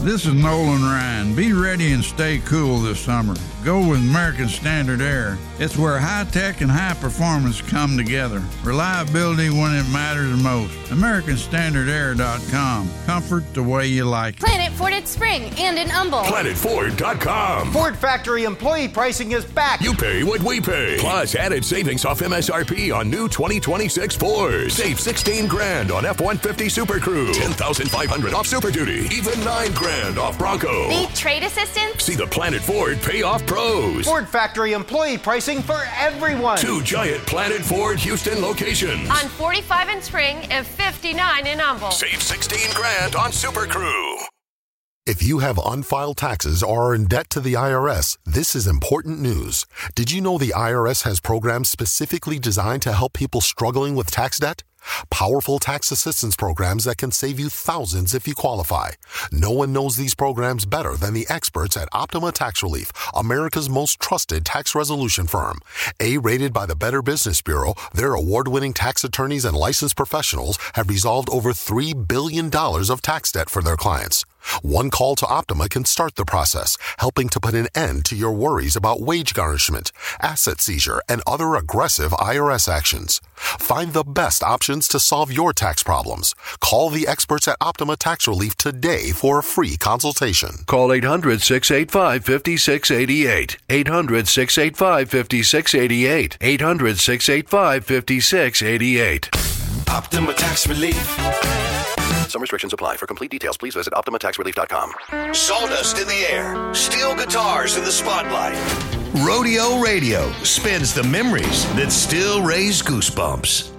This is Nolan Ryan. Be ready and stay cool this summer. Go with American Standard Air. It's where high tech and high performance come together. Reliability when it matters most. AmericanStandardAir.com. Comfort the way you like it. Planet Ford at Spring and in Humble. PlanetFord.com. Ford Factory employee pricing is back. You pay what we pay. Plus added savings off MSRP on new 2026 Fords. Save $16,000 on F-150 Super Crew. $10,500 off Super Duty. Even $9,000 off Bronco. Need trade assistance? See the Planet Ford Payoff Pros. Ford Factory employee pricing for everyone. 2 giant Planet Ford Houston locations. On 45 in Spring and 59 in Humble. Save $16,000 on Super Crew. If you have unfiled taxes or are in debt to the IRS, this is important news. Did you know the IRS has programs specifically designed to help people struggling with tax debt? Powerful tax assistance programs that can save you thousands if you qualify. No one knows these programs better than the experts at Optima Tax Relief, America's most trusted tax resolution firm. A-rated by the Better Business Bureau, their award-winning tax attorneys and licensed professionals have resolved over $3 billion of tax debt for their clients. One call to Optima can start the process, helping to put an end to your worries about wage garnishment, asset seizure, and other aggressive IRS actions. Find the best options to solve your tax problems. Call the experts at Optima Tax Relief today for a free consultation. Call 800-685-5688. 800-685-5688. 800-685-5688. Optima Tax Relief. Some restrictions apply. For complete details, please visit OptimaTaxRelief.com. Sawdust in the air. Steel guitars in the spotlight. Rodeo Radio spins the memories that still raise goosebumps.